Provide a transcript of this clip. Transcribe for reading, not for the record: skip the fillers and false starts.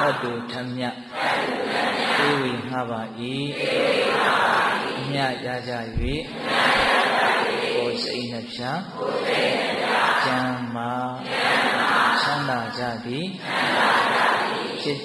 တုထမြတ်ဧဝိငှပါ၏အမြတ်ရကြ၍ကိုယ်စိတ်နှပြကျမ်းမာချမ်းသာကြသည်